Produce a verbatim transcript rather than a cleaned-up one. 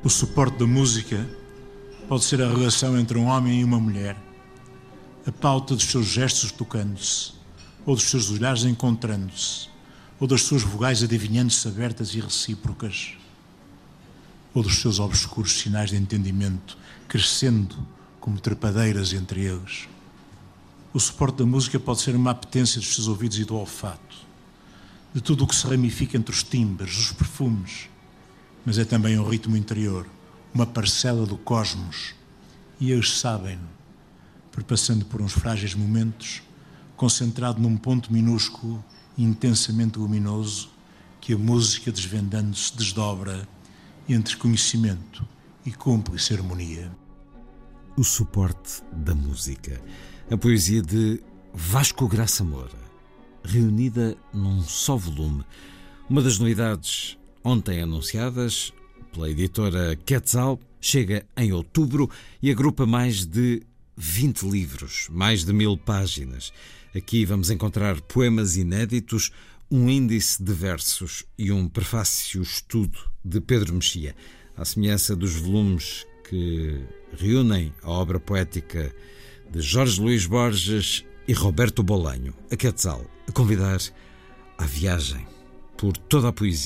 O suporte da música pode ser a relação entre um homem e uma mulher, a pauta dos seus gestos tocando-se, ou dos seus olhares encontrando-se, ou das suas vogais adivinhando-se abertas e recíprocas, ou dos seus obscuros sinais de entendimento crescendo como trepadeiras entre eles. O suporte da música pode ser uma apetência dos seus ouvidos e do olfato, de tudo o que se ramifica entre os timbres, os perfumes, mas é também um ritmo interior, uma parcela do cosmos, e eles sabem-no, perpassando por uns frágeis momentos, concentrado num ponto minúsculo e intensamente luminoso, que a música desvendando-se desdobra entre conhecimento e cúmplice harmonia. O suporte da música. A poesia de Vasco Graça Moura, reunida num só volume. Uma das novidades ontem anunciadas pela editora Quetzal chega em outubro e agrupa mais de vinte livros, mais de mil páginas. Aqui vamos encontrar poemas inéditos, um índice de versos e um prefácio-estudo de Pedro Mexia, à semelhança dos volumes que reúnem a obra poética de Jorge Luís Borges e Roberto Bolanho. A Quetzal a convidar à viagem por toda a poesia